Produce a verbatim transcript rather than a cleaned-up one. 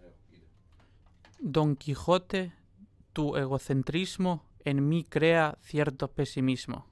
Don Quijote, tu egocentrismo en mí crea cierto pesimismo.